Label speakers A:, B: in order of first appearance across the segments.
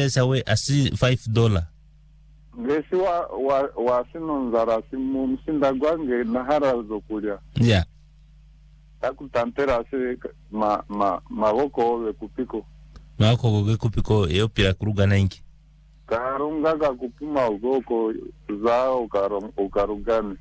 A: Teresa we asi $5.
B: Ngesi wa sinonzara simu msinda gwange na harazo kulia.
A: Yeah.
B: Takutantera se mavoko we kupiko.
A: Mako we kupiko eopira kuruga nanki.
B: Karunga kupima ugoko zao ukarugani.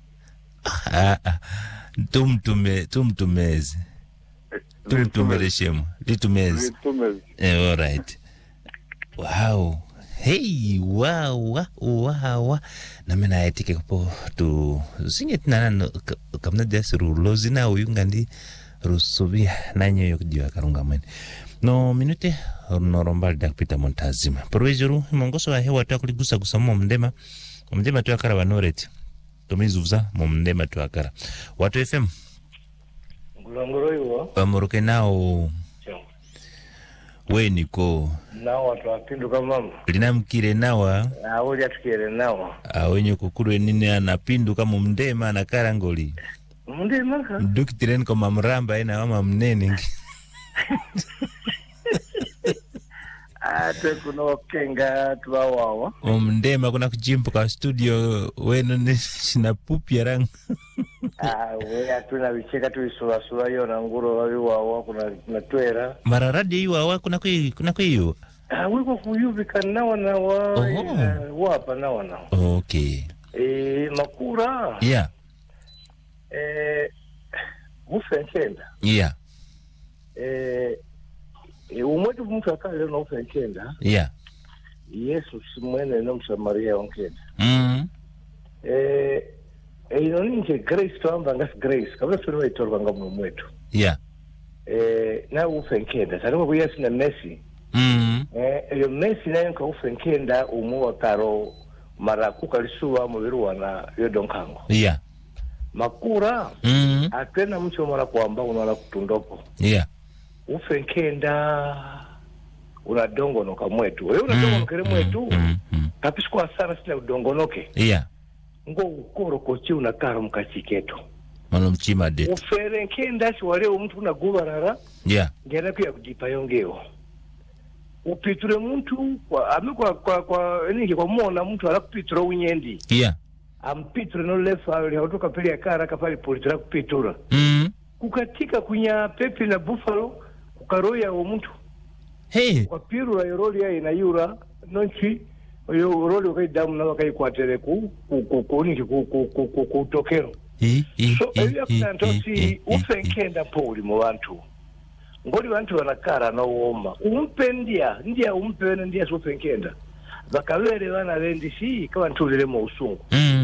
A: Tumtumeze. Tumtumeleshemo. Litumeze. All right. Wow. Hey, wow. Na mena etike po tu singet nana kamna desru lozina uyungandi rusubia nanyo yokujua karunga mwen. No minute noromba dakpita montazima. Porwejuru mongoso wa hewa takuligusa kusamo mndema. Mndema tuakara wanoreti. Tomizuza mndema tuakara. Watu FM.
C: Ngulongoro iwo.
A: Amuruke nao. We niko
C: nawa twapinduka mama
A: linamkire nawa
C: uli atukire nawa
A: wenye kukuru nini anapinduka mumndema na karangoli
C: mundema ka
A: dukitireni kama mramba ina wama mnene
C: ate kuna wakenga tuwawawa
A: mndema kuna kujimpo kwa studio wenu ni sinapupi ya rangu
C: we atuna vicheka tuisura yona nguro wawa kuna tuera
A: mararadi yu wawa kuna kwa hiyo
C: wiko kuyubika nawa na wapa nawa na
A: okay
C: makura
A: yeah
C: ufenkenda
A: yeah
C: umwetu mtu akale na ufenkenda
A: yeah
C: Yesu simwene no msamaria onkenda ino ninje grace tuamba ngas grace kabla tuliwa itorwa ngamu mwetu
A: yeah
C: na ufenkenda sanwa kuyasi na Messi iyo Messi na yanka ufenkenda umuwa taro mara kukalisuwa mubiruwa na yodonkango
A: yeah
C: makura atena mcho mara kuamba unawala kutundopo
A: yeah
C: ufenkenda unadongo noka mwetu wewe unadongo nokere mwetu kapisikuwa sana sila udongonoke
A: yeah
C: ngo ukoro kochi unakaro mkachiketo
A: mano mchima detu
C: uferenkenda si waleo mtu unagubarara
A: yeah
C: ngena pia kujipa yongeo upiture mtu kwa ningi kwa mona mtu ala kupitura unyendi
A: yeah
C: ampiture no lefa ali hautoka pili ya kara kapali politura kupitura kukatika kunya pepi na buffalo kukaroya wa mtu
A: hey
C: kwa piru la yoroli ya inayura nonchi yo roli wakai damu na wakai kuatere kutokero so elia kutantosi ufenkenda poli mo wantu ngoli wantu wanakara na uoma umpendia ndia umpene ndia ufenkenda bakawele wana rendisi kawa ntulile mo usungu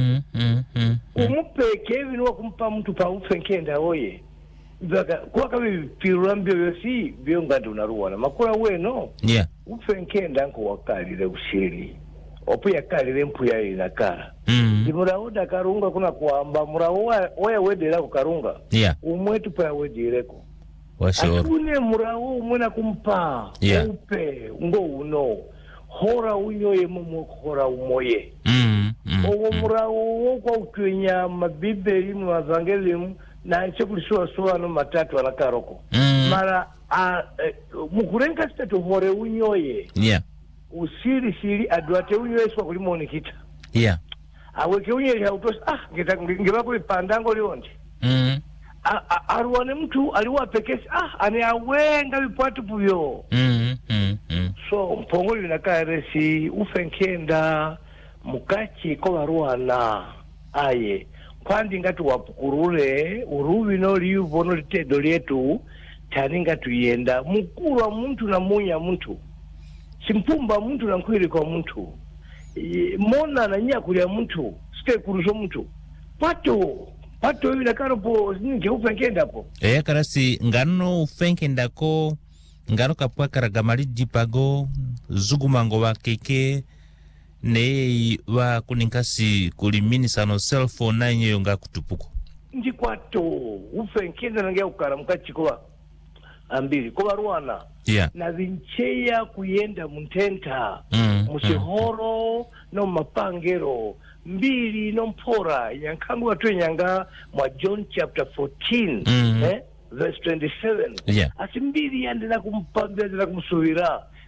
C: umupeke hivi nuwa kumpa mtu pa ufenkenda oye Baka kwa kabi pirambio yosi byongandi unaruwana makura weno
A: yeah
C: ufenkenda nko wakalile ushiri opuya kalile mpuya inakara muraoda karunga kuna kuamba muraoa oya wedela kukarunga
A: yeah
C: umwetu pa wedireko
A: washo
C: akune murao umwena kumpa
A: yeah
C: upe ngo uno hora unyoye mumo hora umoye owo murao kwa utwenya mabibeli mu evangelium na chekulisuwa no matatu anakaroko mara mukurenga statu hore unyoye
A: yeah
C: usiri adwate unyoye swa kulimoni kita
A: yeah
C: aweke unyoye hautos ngibako ipandango lionje arwane mtu aliwa pekesi ane awenga bipatu bubyo so mpongo linakaa resi ufenkenda mukachi ko barwana aye kwandi ngatu wapukurule urubi no liubono litedo letu tani ngatu yenda mukuru wa mtu na munya mtu simpumba mtu na nkwiri kwa mtu mona na nyaku ya mtu sike kuruzo mtu pato hivi na karopo nge ufenkenda po
A: karasi ngano ufenkenda ko ngano kapwa karagamali jipago zugumango wa keke nei wa kuninkasi kulimini sano cell phone na nyeyo nga kutupuko
C: ndikwato ufenkenda nange ukara mukachikowa ambiri ko barwana
A: yeah
C: na vincheya kuyenda muntenta musihoro no mapangero mbili no mpora yankangu watwenyanga mwa John chapter 14 verse 27
A: yeah
C: asimbili yandela kumpambia ndela kumsuwira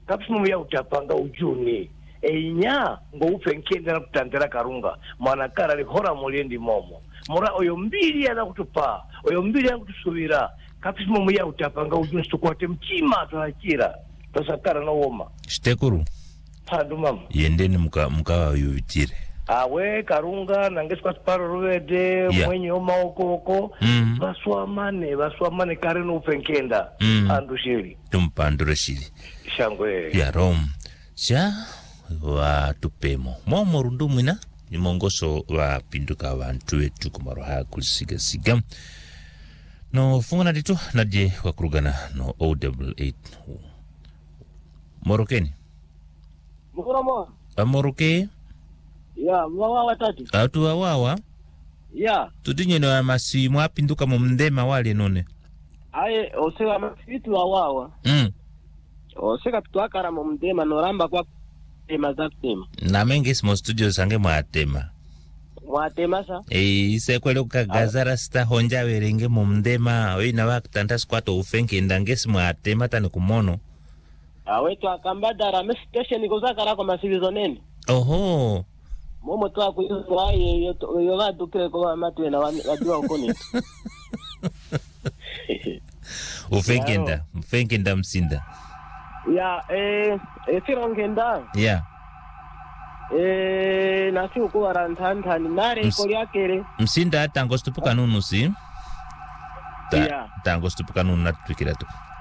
C: kapsimu ya utapanga ujuni einya ngo ufenkenda na kutandera karunga mwana kara lihora muliendi momo mora oyo mbili ana kutupa oyo mbili ana kutusubira kapsimu ya utapanga ujuni tukwate mchima tuhachira tosakara na woma
A: shitekuru
C: pandu mama
A: yendeni mkawa yuvitire
C: awe karunga nangeswa sparo ruwede mwenye oma okoko baswamane kare no ufenkenda andu shiri
A: tumpandure shiri
C: shangwe
A: ya rom sha wa tupemo momo rundumwina ni mongoso wa pinduka abantu wetu kumaroha kusigasiga no fungana ditu nadie wakurugana no O88 morokeni
D: Mukuramoa
A: amoroke
D: ya mwawa tatu
A: atu wawa
D: ya
A: tudinye no masimu apinduka mu mndema wale none
D: aye oseka masitu wawa oseka pitwakara mu mndema noramba kwa tema zakutema
A: na mengi smo studio sange mwatema
D: sa
A: ise kwele ukagazara sta honja werenge mu mndema oina wakutanda skwato ufenke ndangesi mwatema tani kumono
D: awetu akambadara me station kozakara kwa masivizo nene
A: oho
D: momo twa kuyiwa yoga dukire kwa matwe na wadiwa ukoni
A: ufenkenda msinda
D: ya firongenda
A: ya
D: nasi ukuwa rantantani nare ikoli yakere
A: msinda tango stupuka nunu si tango stupuka nunu natwikira tu